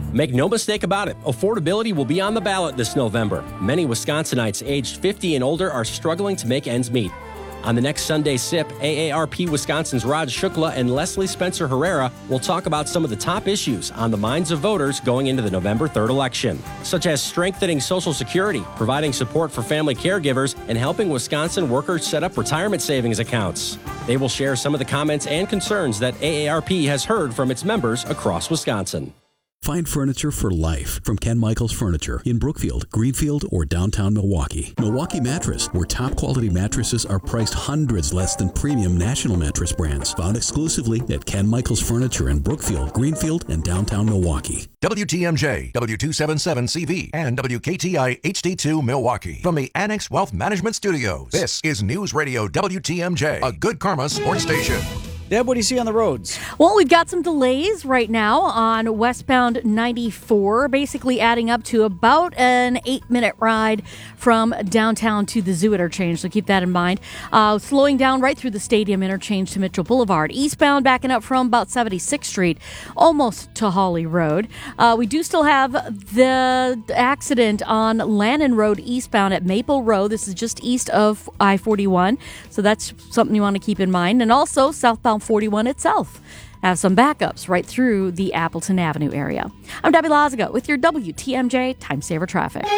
Make no mistake about it, affordability will be on the ballot this November. Many Wisconsinites aged 50 and older are struggling to make ends meet. On the next Sunday Sip, AARP Wisconsin's Rod Shukla and Leslie Spencer Herrera will talk about some of the top issues on the minds of voters going into the November 3rd election, such as strengthening Social Security, providing support for family caregivers, and helping Wisconsin workers set up retirement savings accounts. They will share some of the comments and concerns that AARP has heard from its members across Wisconsin. Find furniture for life from Ken Michaels Furniture in Brookfield, Greenfield, or downtown Milwaukee. Milwaukee Mattress, where top quality mattresses are priced hundreds less than premium national mattress brands. Found exclusively at Ken Michaels Furniture in Brookfield, Greenfield, and downtown Milwaukee. WTMJ, W277CV, and WKTI HD2 Milwaukee. From the Annex Wealth Management Studios, this is News Radio WTMJ, a Good Karma sports station. Deb, what do you see on the roads? Well, we've got some delays right now on westbound 94, basically adding up to about an 8-minute ride from downtown to the Zoo interchange, so keep that in mind. Slowing down right through the Stadium interchange to Mitchell Boulevard. Eastbound backing up from about 76th Street, almost to Hawley Road. We do still have the accident on Lannon Road eastbound at Maple Road. This is just east of I-41, so that's something you want to keep in mind. And also southbound 41 itself have some backups right through the Appleton Avenue area. I'm Debbie Lazago with your WTMJ Time Saver Traffic.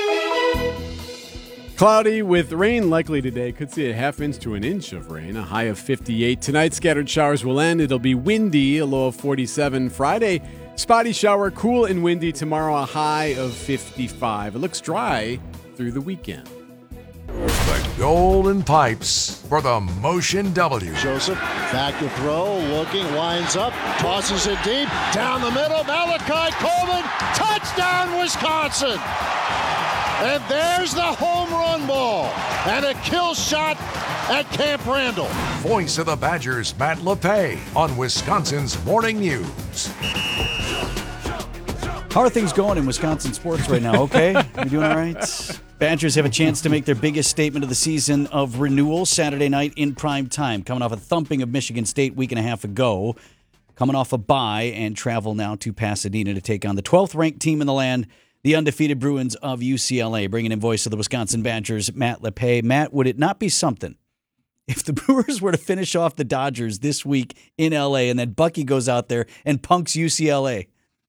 Cloudy with rain likely today. Could see a half inch to an inch of rain, a high of 58. Tonight, scattered showers will end. It'll be windy, a low of 47. Friday, spotty shower, cool and windy. Tomorrow, a high of 55. It looks dry through the weekend. The Golden Pipes for the Motion W. Joseph back to throw, looking, winds up, tosses it deep, down the middle, Malachi Coleman, touchdown Wisconsin! And there's the home run ball and a kill shot at Camp Randall. Voice of the Badgers, Matt LePay on Wisconsin's Morning News. How are things going in Wisconsin sports right now? Okay? You doing all right? Badgers have a chance to make their biggest statement of the season of renewal Saturday night in prime time, coming off a thumping of Michigan State week and a half ago, coming off a bye and travel now to Pasadena to take on the 12th ranked team in the land, the undefeated Bruins of UCLA. Bringing in voice of the Wisconsin Badgers, Matt LePay. Matt, would it not be something if the Brewers were to finish off the Dodgers this week in LA and then Bucky goes out there and punks UCLA?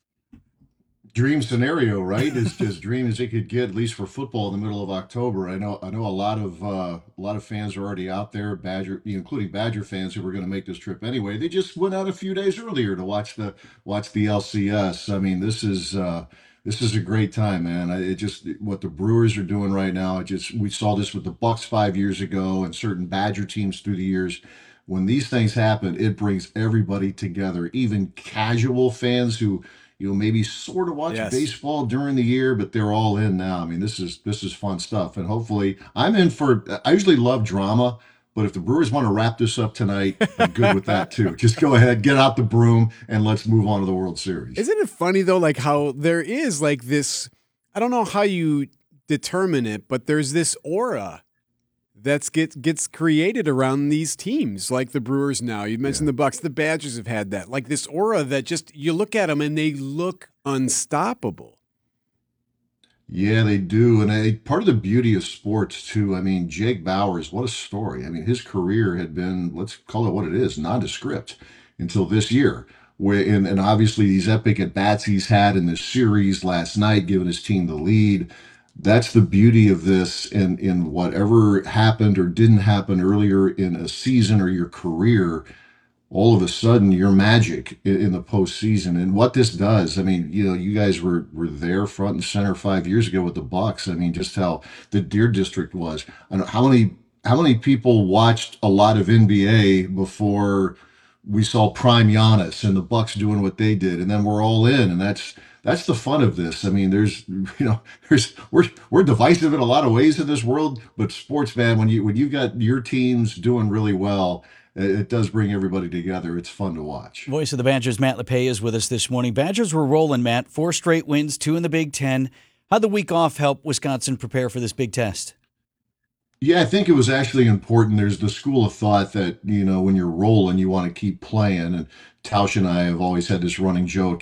Dream scenario, right? As dream as it could get, at least for football in the middle of October. I know a lot of fans are already out there, including Badger fans who were going to make this trip anyway. They just went out a few days earlier to watch the LCS. I mean, this is a great time, man. What the Brewers are doing right now. We saw this with the Bucks 5 years ago and certain Badger teams through the years. When these things happen, it brings everybody together, even casual fans who maybe sort of watch baseball during the year, but they're all in now. I mean, this is fun stuff. And hopefully I usually love drama, but if the Brewers want to wrap this up tonight, I'm good with that too. Just go ahead, get out the broom, and let's move on to the World Series. Isn't it funny though, like how there is like this, I don't know how you determine it, but there's this aura that gets created around these teams, like the Brewers now. You mentioned the Bucks. The Badgers have had that. Like this aura that just, you look at them and they look unstoppable. Yeah, they do. And part of the beauty of sports, too, I mean, Jake Bauers, what a story. I mean, his career had been, let's call it what it is, nondescript until this year. And obviously these epic at-bats he's had in this series last night, giving his team the lead. That's the beauty of this, in whatever happened or didn't happen earlier in a season or your career, all of a sudden you're magic in the postseason. And what this does, I mean, you guys were there front and center 5 years ago with the Bucks. I mean, just how the Deer District was. I don't know how many people watched a lot of NBA before we saw prime Giannis and the Bucks doing what they did, and then we're all in, and that's the fun of this. I mean, we're divisive in a lot of ways in this world, but sports, man, when you've got your teams doing really well, it does bring everybody together. It's fun to watch. Voice of the Badgers, Matt LePay, is with us this morning. Badgers were rolling, Matt. 4 straight wins, 2 in the Big Ten. How'd the week off help Wisconsin prepare for this big test? Yeah, I think it was actually important. There's the school of thought that, when you're rolling, you want to keep playing. And Tausch and I have always had this running joke.